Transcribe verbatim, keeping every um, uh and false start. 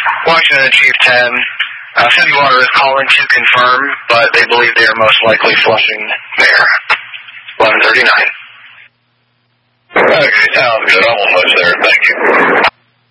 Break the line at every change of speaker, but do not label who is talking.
Washington Chief ten. Uh, City Water is calling to confirm, but they believe they are most likely flushing there. eleven thirty-nine.
Okay, sounds good. Almost there. Thank you.